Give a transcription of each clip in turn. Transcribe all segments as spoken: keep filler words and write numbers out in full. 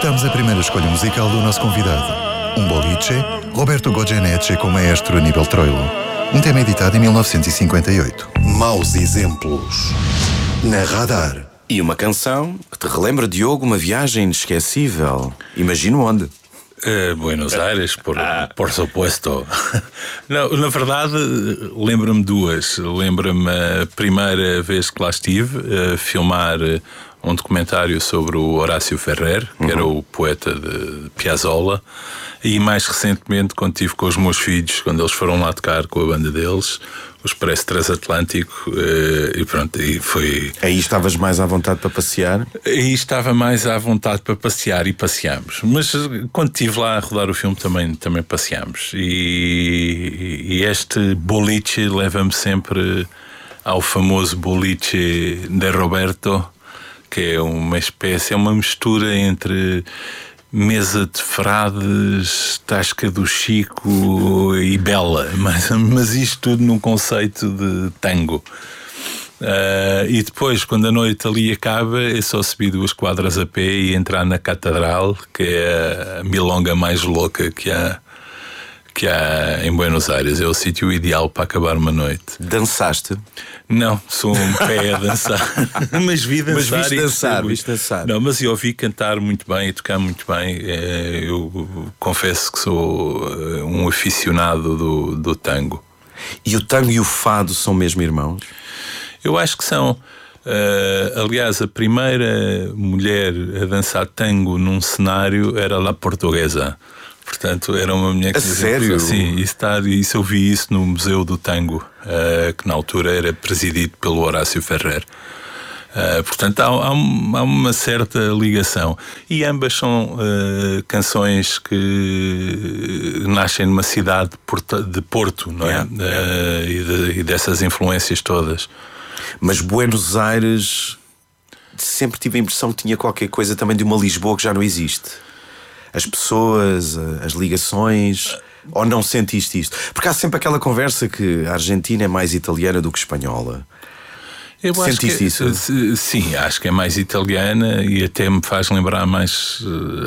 Escutamos a primeira escolha musical do nosso convidado. Um boliche, Roberto Goyeneche com Maestro Aníbal Troilo. Um tema editado em mil novecentos e cinquenta e oito. Maus exemplos na Radar. E uma canção que te relembra, Diogo, uma viagem inesquecível. Imagino onde? Uh, Buenos Aires, por, ah. por supuesto. Não, na verdade, lembra-me duas. Lembra-me a primeira vez que lá estive a filmar um documentário sobre o Horácio Ferrer, que uhum. era o poeta de Piazzolla, e mais recentemente, quando estive com os meus filhos, quando eles foram lá tocar com a banda deles, o Expresso Transatlântico, e pronto, e foi... Aí estavas mais à vontade para passear? Aí estava mais à vontade para passear e passeámos. Mas quando estive lá a rodar o filme também, também passeámos. E, e este boliche leva-me sempre ao famoso boliche de Roberto, que é uma espécie, é uma mistura entre Mesa de Frades, Tasca do Chico e Bela, mas, mas isto tudo num conceito de tango. Uh, e depois, quando a noite ali acaba, é só subir duas quadras a pé e entrar na Catedral, que é a milonga mais louca que há, que há em Buenos Aires. É o sítio ideal para acabar uma noite. Dançaste? Não, sou um pé a dançar. Mas vi dançar. Mas viste e dançar, viste dançar. Não, mas eu ouvi cantar muito bem e tocar muito bem. Eu confesso que sou um aficionado do, do tango. E o tango e o fado são mesmo irmãos? Eu acho que são. Uh, aliás, a primeira mulher a dançar tango num cenário era La Portuguesa. Portanto, era uma mulher que... A sério? Sim, isso, está, isso eu vi isso no Museu do Tango, uh, que na altura era presidido pelo Horácio Ferrer. Uh, portanto, há, há, há uma certa ligação. E ambas são uh, canções que nascem numa cidade de Porto, não é? Yeah, yeah. Uh, e, de, e dessas influências todas. Mas Buenos Aires, sempre tive a impressão que tinha qualquer coisa também de uma Lisboa que já não existe. As pessoas, as ligações, ou não sentiste isto? Porque há sempre aquela conversa que a Argentina é mais italiana do que espanhola. Eu Sentiste acho que, isso? Sim, acho que é mais italiana e até me faz lembrar mais,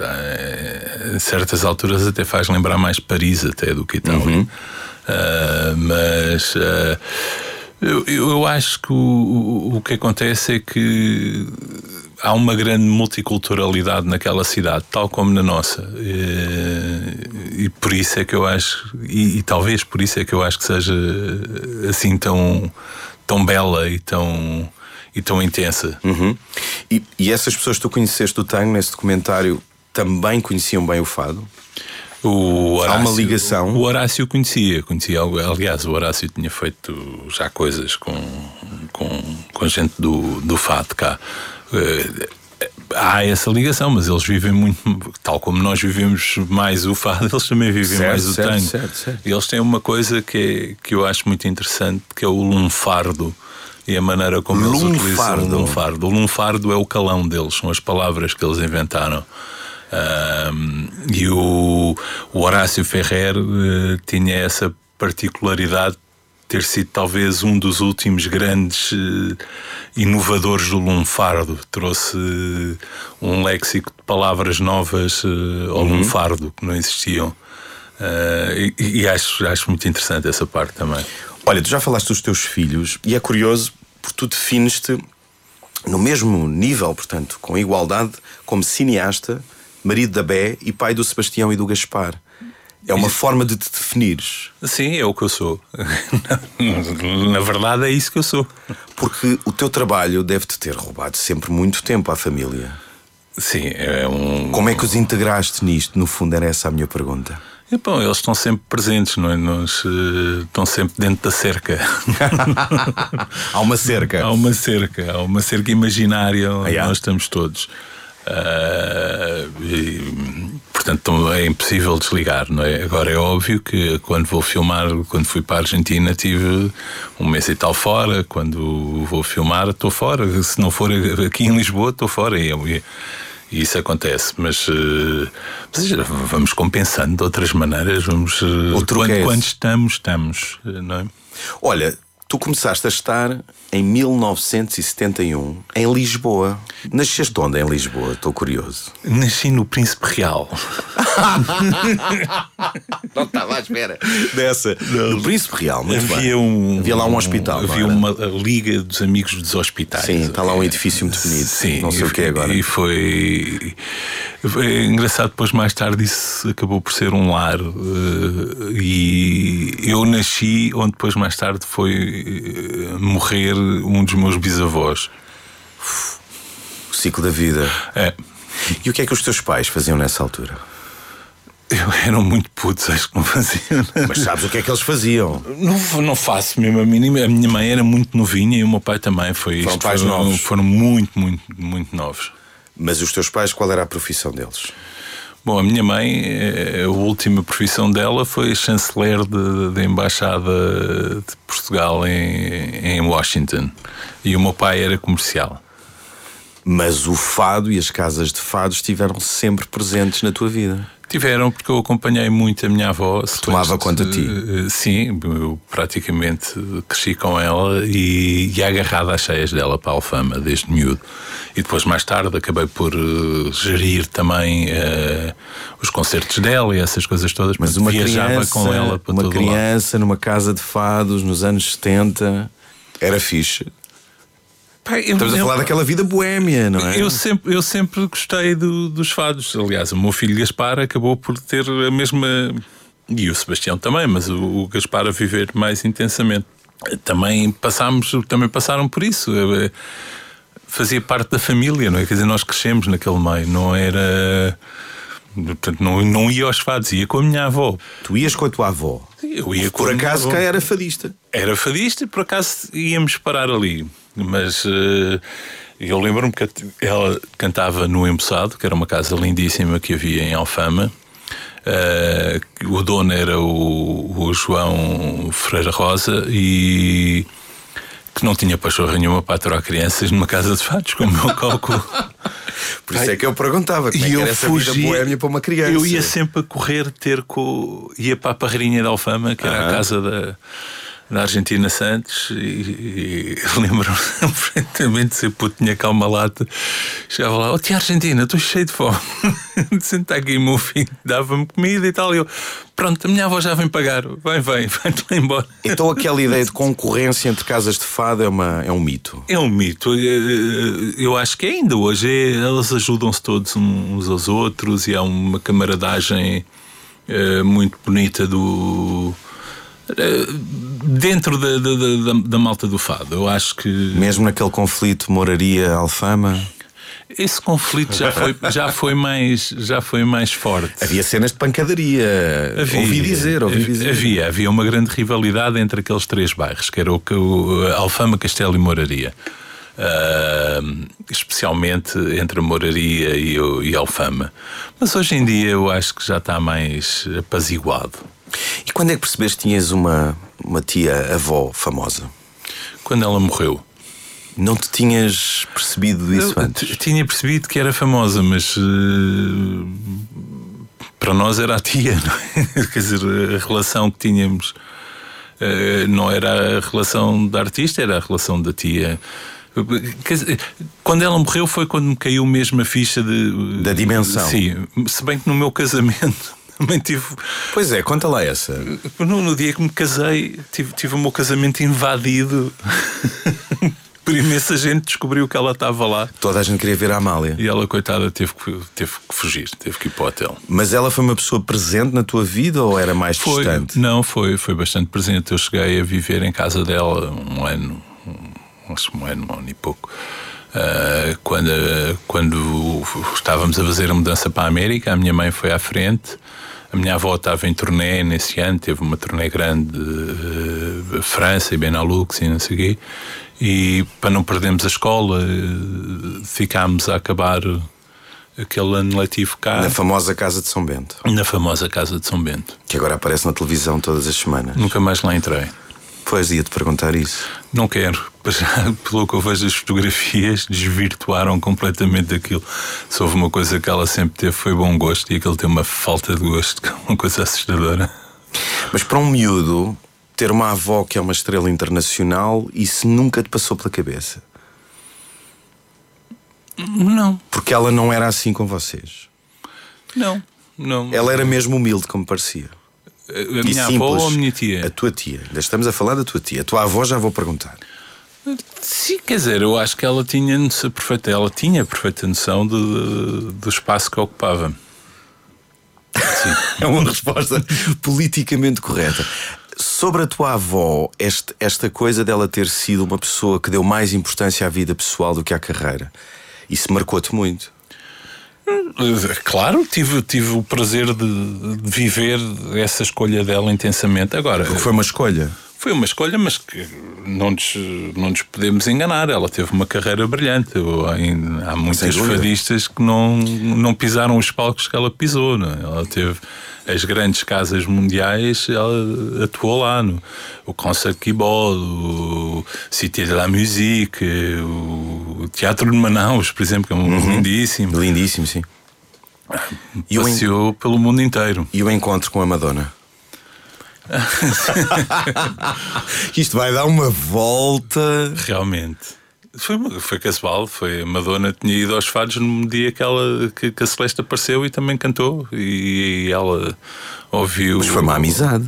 a certas alturas até faz lembrar mais Paris até do que Itália. Uhum. Uh, mas uh, eu, eu acho que o, o que acontece é que há uma grande multiculturalidade naquela cidade, tal como na nossa, e, e por isso é que eu acho, e, e talvez por isso é que eu acho que seja assim tão, tão bela e tão, e tão intensa. Uhum. E, e essas pessoas que tu conheceste do tango nesse documentário também conheciam bem o fado? O Horácio, há uma ligação? O Horácio conhecia, conhecia, aliás, o Horácio tinha feito já coisas com, com, com gente do, do fado cá. Há essa ligação, mas eles vivem muito, tal como nós vivemos mais o fado, eles também vivem certo, mais o certo, tango. Certo, certo. E eles têm uma coisa que, é, que eu acho muito interessante, que é o lunfardo. E a maneira como lunfardo. eles utilizam o lunfardo. O lunfardo é o calão deles, são as palavras que eles inventaram. Um, e o, o Horácio Ferrer uh, tinha essa particularidade de ter sido talvez um dos últimos grandes uh, inovadores do lunfardo. Trouxe uh, um léxico de palavras novas uh, ao uhum. lunfardo que não existiam. Uh, e, e acho, acho muito interessante essa parte também. Olha, tu já falaste dos teus filhos e é curioso porque tu defines-te no mesmo nível, portanto, com igualdade, como cineasta, marido da Bé e pai do Sebastião e do Gaspar. É uma isso. forma de te definires. Sim, é o que eu sou. Na verdade é isso que eu sou. Porque o teu trabalho deve-te ter roubado sempre muito tempo à família. Sim, é um... Como é que os integraste nisto? No fundo era essa a minha pergunta. E, bom, eles estão sempre presentes, não é? Nos, uh, estão sempre dentro da cerca. Há uma cerca. Há uma cerca, há uma cerca imaginária onde ah, yeah. nós estamos todos. Uh, e, portanto, é impossível desligar, não é? Agora é óbvio que quando vou filmar, quando fui para a Argentina, tive um mês e tal fora. Quando vou filmar, estou fora. Se não for aqui em Lisboa, estou fora. E, e, e isso acontece, mas, uh, mas vamos compensando de outras maneiras. Vamos, uh, quando, quando estamos, estamos, não é? Olha, Tu começaste a estar em mil novecentos e setenta e um em Lisboa. Nasceste onde em Lisboa? Estou curioso. Nasci no Príncipe Real. Não estava à espera dessa. Não. No Príncipe Real, muito havia bem. Um, havia lá um hospital. Havia uma Liga dos Amigos dos Hospitais. Sim, está lá um edifício muito bonito. Sim, não sei o que é agora. E foi, foi engraçado, depois mais tarde isso acabou por ser um lar. E eu nasci onde depois mais tarde foi morrer um dos meus bisavós. O ciclo da vida. É. E o que é que os teus pais faziam nessa altura? Eu eram muito putos, acho que não faziam. Mas sabes o que é que eles faziam? Não, não faço mesmo a mínima. A minha mãe era muito novinha e o meu pai também. Foi Foram isto, pais foram, novos. Foram muito, muito, muito novos. Mas os teus pais, qual era a profissão deles? Bom, a minha mãe, a última profissão dela foi chanceler da Embaixada de Portugal em, em Washington. E o meu pai era comercial. Mas o fado e as casas de fado estiveram sempre presentes na tua vida. Tiveram, porque eu acompanhei muito a minha avó. Tomava conta de ti? Sim, eu praticamente cresci com ela e, e agarrado às cheias dela para a Alfama, desde miúdo. E depois, mais tarde, acabei por uh, gerir também uh, os concertos dela e essas coisas todas. Mas uma viajava criança, com ela para uma todo criança lado. Numa casa de fados nos anos setenta era fixe. Pai, eu, Estamos a eu, falar daquela vida boémia, não é? Eu sempre, eu sempre gostei do, dos fados. Aliás, o meu filho Gaspar acabou por ter a mesma. E o Sebastião também, mas o, o Gaspar a viver mais intensamente. Também passámos, também passaram por isso. Fazia parte da família, não é? Quer dizer, nós crescemos naquele meio, não era. Portanto, não, não ia aos fados, ia com a minha avó. Tu ias com a tua avó? Eu ia por acaso cá era fadista? Era fadista e por acaso íamos parar ali. Mas uh, eu lembro-me que ela cantava no Emboçado, que era uma casa lindíssima que havia em Alfama. Uh, o dono era o, o João Ferreira Rosa e que não tinha pachorra nenhuma para aturar crianças numa casa de fados, como eu calculo. Por isso é que eu perguntava como é que era essa vida boémia para uma criança. Eu ia sempre a correr ter com... ia para a Parreirinha da Alfama, que era uh-huh. a casa da, da Argentina Santos, e, e lembro-me perfeitamente de ser puto, tinha cá uma lata, chegava lá, ó tia Argentina, estou cheio de fome. Senta aqui, meu filho, dava-me comida e tal, e eu, pronto, a minha avó já vem pagar, vem, vem, vai-te lá embora. Então aquela ideia de concorrência entre casas de fado é, uma, é um mito? É um mito, eu acho que ainda hoje é, elas ajudam-se todos uns aos outros e há uma camaradagem é, muito bonita do... dentro da, da, da, da malta do fado. Eu acho que... Mesmo naquele conflito Moraria-Alfama? Esse conflito já foi, já foi, mais, já foi mais forte. Havia cenas de pancadaria. Havia, ouvi dizer, ouvi dizer. Havia, havia uma grande rivalidade entre aqueles três bairros, que era o, o Alfama, Castelo e Moraria. Uh, especialmente entre a Moraria e, o, e a Alfama. Mas hoje em dia eu acho que já está mais apaziguado. E quando é que percebeste que tinhas uma, uma tia-avó famosa? Quando ela morreu. Não te tinhas percebido isso eu, antes? Tinha percebido que era famosa, mas uh, para nós era a tia, não é? Quer dizer, a relação que tínhamos uh, não era a relação da artista, era a relação da tia. Quer dizer, quando ela morreu foi quando me caiu mesmo a ficha de, da dimensão. Sim, se bem que no meu casamento também tive. Pois é, conta lá essa. No, no dia que me casei, tive, tive o meu casamento invadido. Por imensa gente descobriu que ela estava lá. Toda a gente queria ver a Amália. E ela, coitada, teve que, teve que fugir, teve que ir para o hotel. Mas ela foi uma pessoa presente na tua vida ou era mais foi, distante? Não, foi, foi bastante presente. Eu cheguei a viver em casa dela um ano, um, acho um ano, um ano e pouco. Uh, quando, quando estávamos a fazer a mudança para a América, a minha mãe foi à frente. A minha avó estava em turnê nesse ano, teve uma turnê grande de uh, França e Benelux e não sei o quê. E para não perdermos a escola, uh, ficámos a acabar aquele ano letivo cá. Na famosa Casa de São Bento. Na famosa Casa de São Bento. Que agora aparece na televisão todas as semanas. Nunca mais lá entrei. Pois, ia-te perguntar isso. Não quero. Pelo que eu vejo, as fotografias desvirtuaram completamente aquilo. Se houve uma coisa que ela sempre teve foi bom gosto, e aquilo tem uma falta de gosto, que é uma coisa assustadora. Mas para um miúdo, ter uma avó que é uma estrela internacional, isso nunca te passou pela cabeça? Não. Porque ela não era assim com vocês? Não, não. Ela era mesmo humilde, como parecia. A minha avó ou a minha tia? A tua tia. Ainda estamos a falar da tua tia. A tua avó já vou perguntar. Sim, quer dizer, eu acho que ela tinha perfeita, ela tinha perfeita noção de, do espaço que ocupava. Sim. É uma resposta politicamente correta. Sobre a tua avó, este, esta coisa dela ter sido uma pessoa que deu mais importância à vida pessoal do que à carreira, isso marcou-te muito? Claro, tive, tive o prazer de, de viver essa escolha dela intensamente. Agora, porque foi uma escolha? Foi uma escolha, mas que não nos, não nos podemos enganar. Ela teve uma carreira brilhante. Há muitas fadistas que não, não pisaram os palcos que ela pisou. Não é? Ela teve as grandes casas mundiais, ela atuou lá. No, o Concert Quibol, o Cité de la Musique, o Teatro de Manaus, por exemplo, que é um uhum. lindíssimo. Lindíssimo, sim. Passeou en... pelo mundo inteiro. E o encontro com a Madonna? Isto vai dar uma volta. Realmente foi, foi casual. Foi a Madonna tinha ido aos fados no dia que, ela, que, que a Celeste apareceu e também cantou. E, e ela ouviu. Mas foi uma amizade.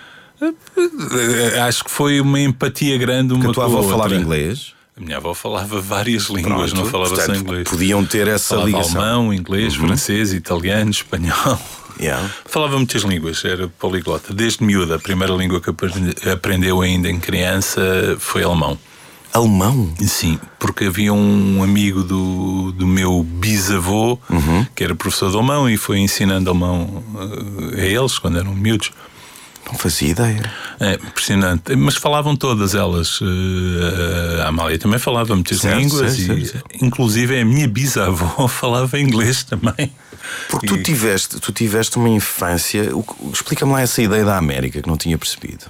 Acho que foi uma empatia grande. Uma que a tua avó falava inglês? A minha avó falava várias línguas. Pronto, não falava portanto, só inglês. Podiam ter essa falava ligação. Alemão, inglês, uhum. francês, italiano, espanhol. Yeah. Falava muitas línguas, era poliglota. Desde miúda, a primeira língua que aprendeu ainda em criança foi alemão. Alemão? Sim, porque havia um amigo do, do meu bisavô, uhum. que era professor de alemão e foi ensinando alemão a eles quando eram miúdos. Não fazia ideia. É impressionante. Mas falavam todas elas. A Amália também falava muitas certo, línguas. Certo, e, certo. Inclusive a minha bisavó falava inglês também. Porque tu, e... tiveste, tu tiveste uma infância. Explica-me lá essa ideia da América que não tinha percebido.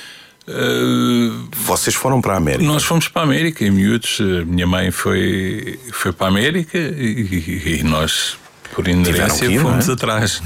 Uh... Vocês foram para a América? Nós fomos para a América em miúdos. A minha mãe foi, foi para a América e, e nós, por inerência, aqui, fomos é? atrás.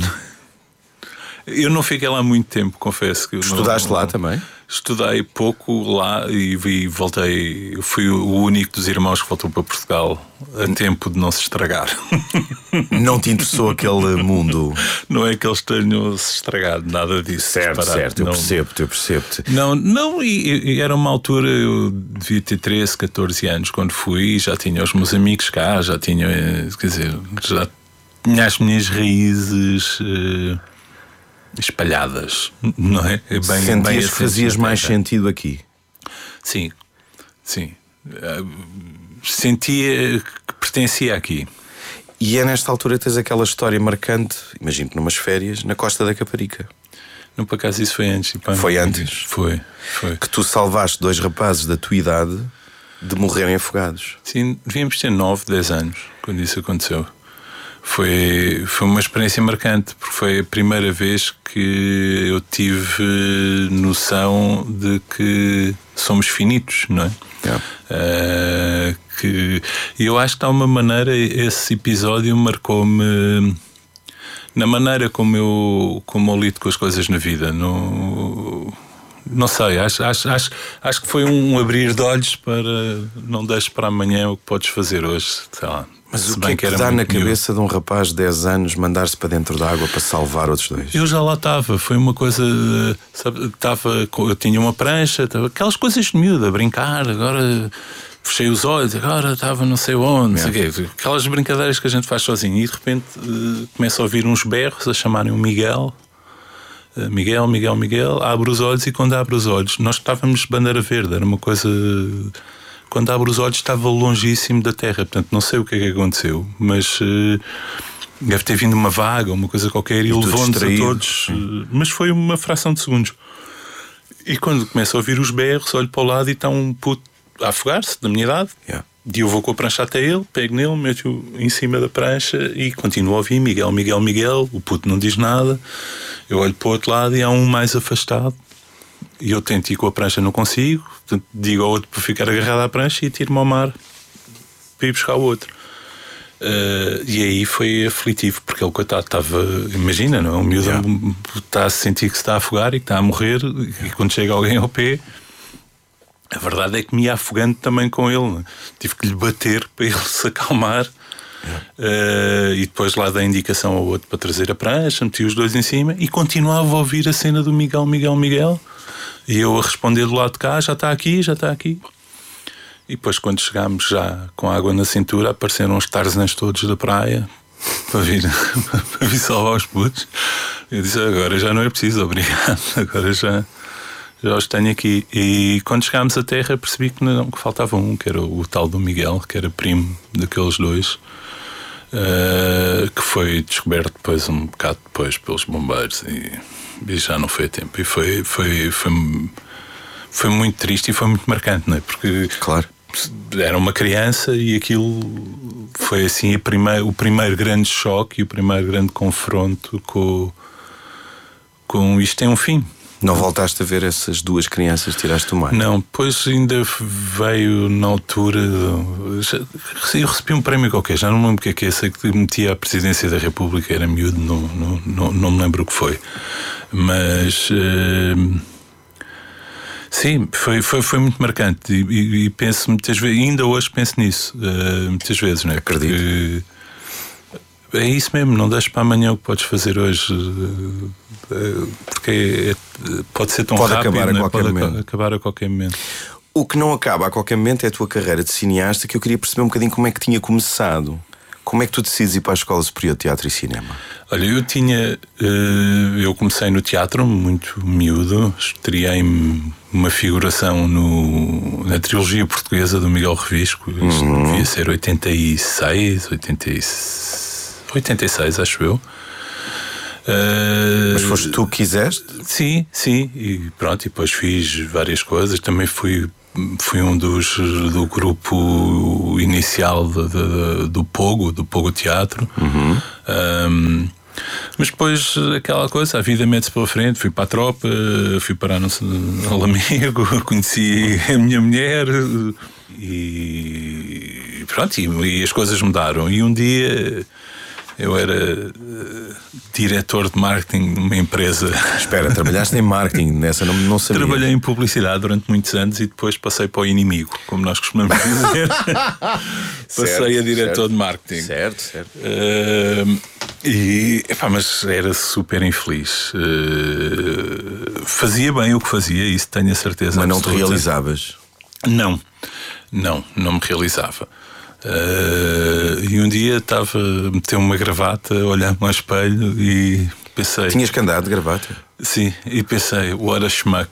Eu não fiquei lá muito tempo, confesso. Que Estudaste não, lá também? Estudei pouco lá e, e voltei. Eu fui o único dos irmãos que voltou para Portugal a tempo de não se estragar. Não te interessou aquele mundo? Não é que eles tenham se estragado, nada disso. Certo, disparado. certo, eu não, percebo-te, eu percebo-te. Não, não e, e era uma altura, eu devia ter treze, catorze anos quando fui, já tinha os meus amigos cá, já tinha, quer dizer, já tinha as minhas raízes. Uh, espalhadas, não é? é bem, Sentias bem que fazias mais sentido aqui? Sim, sim. Uh, sentia que pertencia aqui. E é nesta altura que tens aquela história marcante, imagino que numas férias, na Costa da Caparica. Não, por acaso isso foi antes. Pá, foi antes? Foi, foi. Que tu salvaste dois rapazes da tua idade de morrerem afogados. Sim, devíamos ter nove, dez anos quando isso aconteceu. Foi, foi uma experiência marcante, porque foi a primeira vez que eu tive noção de que somos finitos, não é? Yeah. Uh, que, e eu acho que de alguma maneira esse episódio marcou-me na maneira como eu, como eu lido com as coisas na vida. No, não sei, acho, acho, acho, acho que foi um abrir de olhos para não deixes para amanhã o que podes fazer hoje, sei lá. Mas o que é que dá na cabeça de um rapaz de dez anos mandar-se para dentro da água para salvar outros dois? Eu já lá estava, foi uma coisa, sabe, estava, eu tinha uma prancha, estava, aquelas coisas de miúdo, a brincar, agora fechei os olhos, agora estava não sei onde, não sei quê, aquelas brincadeiras que a gente faz sozinho e de repente uh, começa a ouvir uns berros a chamarem o Miguel, uh, Miguel, Miguel, Miguel, abre os olhos e quando abre os olhos, nós estávamos de bandeira verde, era uma coisa... Quando abro os olhos estava longíssimo da terra, portanto não sei o que é que aconteceu, mas uh, deve ter vindo uma vaga, uma coisa qualquer e, e levou-nos a todos, uh, mas foi uma fração de segundos. E quando começo a ouvir os berros, olho para o lado e está um puto a afogar-se, da minha idade, yeah. E eu vou com a prancha até ele, pego nele, meto-o em cima da prancha e continuo a ouvir Miguel, Miguel, Miguel, o puto não diz nada, eu olho para o outro lado e há um mais afastado. E eu tento ir com a prancha, não consigo. Portanto, digo ao outro para ficar agarrado à prancha e tiro-me ao mar para ir buscar o outro. Uh, e aí foi aflitivo, porque ele, coitado, estava, imagina, não é? Um miúdo yeah. está a sentir que se está a afogar e que está a morrer, e quando chega alguém ao pé, a verdade é que me ia afogando também com ele, né? Tive que lhe bater para ele se acalmar. Yeah. Uh, e depois lá dei indicação ao outro para trazer a prancha, meti os dois em cima e continuava a ouvir a cena do Miguel, Miguel, Miguel, e eu a responder do lado de cá: já está aqui, já está aqui. E depois, quando chegámos já com água na cintura, apareceram os tarzãs todos da praia para vir, para vir salvar os putos. Eu disse: agora já não é preciso, obrigado, agora já, já os tenho aqui. E quando chegámos à terra, percebi que, não, que faltava um, que era o, o tal do Miguel, que era primo daqueles dois, uh, que foi descoberto depois, um bocado depois, pelos bombeiros, e, e já não foi a tempo. E foi, foi, foi, foi muito triste e foi muito marcante, não é? Porque, claro, era uma criança e aquilo foi assim a prime- o primeiro grande choque e o primeiro grande confronto com, com isto tem um fim. Não voltaste a ver essas duas crianças, tiraste o mar? Não, depois ainda veio na altura. Eu recebi um prémio qualquer, já não me lembro o que é que é, sei que metia a presidência da República, era miúdo, não, não, não, não me lembro o que foi. Mas. Uh, Sim, foi, foi, foi muito marcante e, e, e penso muitas vezes, ainda hoje penso nisso, uh, muitas vezes, não é? Acredito. Porque é isso mesmo, não deixes para amanhã o que podes fazer hoje, uh, uh, porque é, é, pode ser tão pode rápido, acabar a é? qualquer pode momento. acabar a qualquer momento. O que não acaba a qualquer momento é a tua carreira de cineasta, que eu queria perceber um bocadinho como é que tinha começado. Como é que tu decides ir para a Escola Superior de Teatro e Cinema? Olha, eu tinha. Uh, eu comecei no teatro, muito miúdo, estreiei-me uma figuração no, na trilogia portuguesa do Miguel Revisco. Isto uhum. devia ser oitenta e seis, oitenta e seis, acho eu. Uh, Mas foste tu que quiseste? Sim, sim, e pronto, e depois fiz várias coisas. Também fui. Fui um dos do grupo inicial de, de, do Pogo, do Pogo Teatro. Uhum. Um, mas depois aquela coisa, a vida mete-se pela frente. Fui para a tropa, fui parar no, no Lamego, conheci a minha mulher e pronto, e, e as coisas mudaram. E um dia eu era uh, diretor de marketing de uma empresa. Espera, trabalhaste em marketing, nessa não, não sabia. Trabalhei em publicidade durante muitos anos e depois passei para o inimigo, como nós costumamos dizer. Passei certo, a diretor certo. de marketing. Certo, certo. Uh, e, epá, mas era super infeliz. Uh, fazia bem o que fazia, isso tenho a certeza. Mas não absoluta. te realizavas? Não, não, não me realizava. Uh, e um dia estava a meter uma gravata, olhando ao espelho e pensei. Tinhas que andar de gravata? Sim, e pensei, what a schmuck.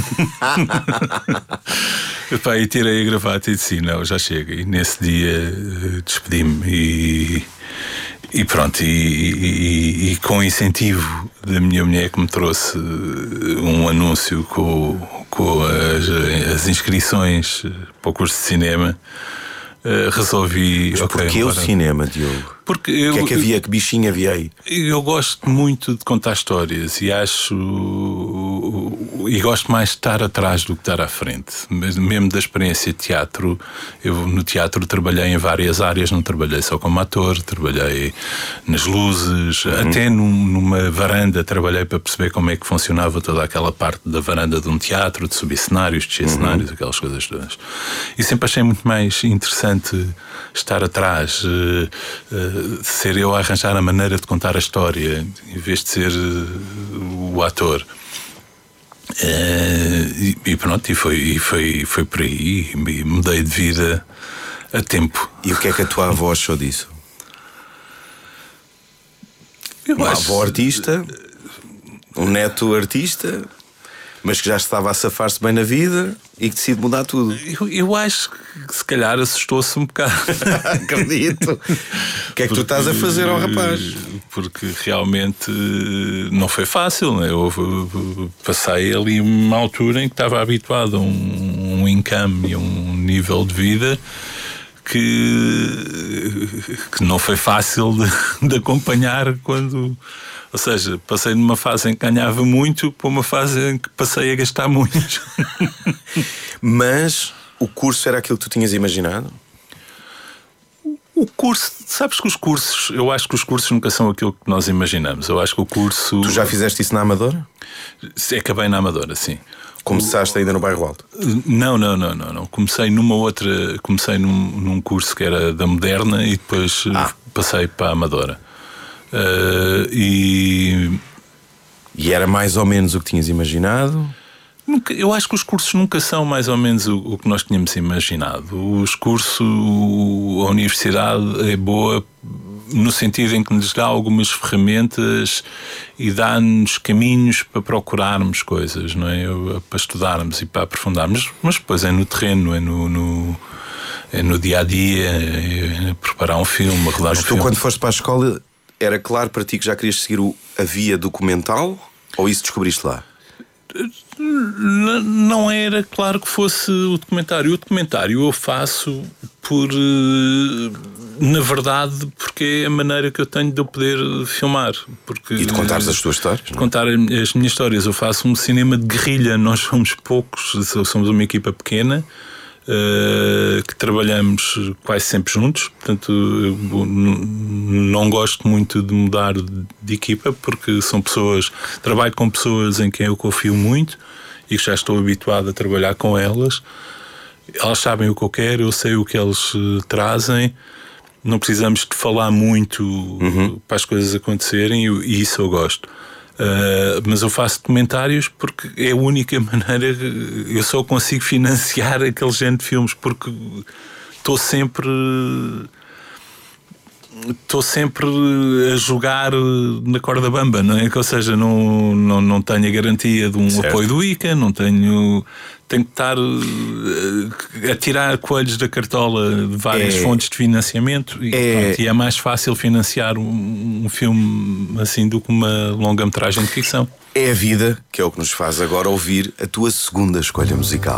Epá, e tirei a gravata e disse: não, já chega. E nesse dia uh, despedi-me e, e pronto. E, e, e com o incentivo da minha mulher, que me trouxe um anúncio com, com as, as inscrições para o curso de cinema. Uh, resolvi. Mas okay, porquê agora... o cinema, Diogo? Porque eu, o que é que havia? Que bichinho havia aí? Eu gosto muito de contar histórias e acho. E gosto mais de estar atrás do que estar à frente. Mesmo da experiência de teatro, eu no teatro trabalhei em várias áreas, não trabalhei só como ator, trabalhei nas luzes, uhum. até num, numa varanda trabalhei para perceber como é que funcionava toda aquela parte da varanda de um teatro, de subir cenários, descer uhum. cenários, aquelas coisas todas. E sempre achei muito mais interessante estar atrás, uh, uh, ser eu a arranjar a maneira de contar a história, em vez de ser uh, o ator. Uh, e, e pronto, e foi, e foi, foi por aí, e mudei de vida a tempo. E o que é que a tua avó achou disso? Eu Uma acho... avó artista, um neto artista, mas que já estava a safar-se bem na vida e que decide mudar tudo. Eu, eu acho que se calhar assustou-se um bocado. Acredito. O que é que porque, tu estás a fazer ao rapaz? Porque realmente não foi fácil, né? Eu passei ali uma altura em que estava habituado a um, um income e um nível de vida que, que não foi fácil de, de acompanhar quando... Ou seja, passei de uma fase em que ganhava muito para uma fase em que passei a gastar muito. Mas o curso era aquilo que tu tinhas imaginado? O curso, sabes que os cursos, eu acho que os cursos nunca são aquilo que nós imaginamos. Eu acho que o curso. Tu já fizeste isso na Amadora? Acabei na Amadora, sim. Começaste ainda no Bairro Alto? Não, não, não, não, não. Comecei numa outra. Comecei num, num curso que era da Moderna e depois ah. passei para a Amadora. Uh, e. E era mais ou menos o que tinhas imaginado? Nunca, eu acho que os cursos nunca são mais ou menos o, o que nós tínhamos imaginado. Os cursos, a universidade é boa no sentido em que nos dá algumas ferramentas e dá-nos caminhos para procurarmos coisas, não é? Para estudarmos e para aprofundarmos. Mas depois é no terreno, é no, no, é no dia a dia, é preparar um filme, rodar Mas um tu, filme. Quando foste para a escola, era claro para ti que já querias seguir o, a via documental? Ou isso descobriste lá? Não era claro que fosse o documentário. O documentário eu faço por, na verdade, porque é a maneira que eu tenho de eu poder filmar. Porque, e de contares as tuas histórias? De contar as minhas histórias. Eu faço um cinema de guerrilha. Nós somos poucos, somos uma equipa pequena. Uh, que trabalhamos quase sempre juntos, portanto eu não gosto muito de mudar de equipa porque são pessoas, trabalho com pessoas em quem eu confio muito e que já estou habituado a trabalhar com elas. Elas sabem o que eu quero, eu sei o que eles uh, trazem, não precisamos de falar muito uhum. para as coisas acontecerem e, e isso eu gosto. Uh, mas eu faço documentários porque é a única maneira que eu só consigo financiar aquele género de filmes, porque estou sempre estou sempre a jogar na corda bamba, não é? Ou seja, não, não, não tenho a garantia de um certo. apoio do I C A, não tenho, tenho que estar a tirar coelhos da cartola de várias é, fontes de financiamento e é, pronto, e é mais fácil financiar um, um filme assim do que uma longa-metragem de ficção. É a vida, que é o que nos faz agora ouvir a tua segunda escolha musical.